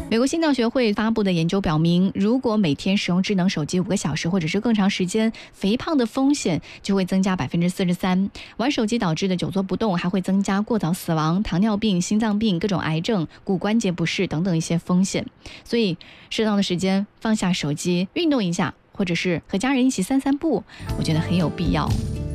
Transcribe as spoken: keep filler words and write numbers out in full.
美国心脏学会发布的研究表明，如果每天使用智能手机五个小时或者是更长时间，肥胖的风险就会增加百分之四十三。玩手机导致的久坐不动还会增加过早死亡、糖尿病、心脏病、各种癌症、骨关节不适等等一些风险。所以，适当的时间放下手机，运动一下，或者是和家人一起散散步，我觉得很有必要。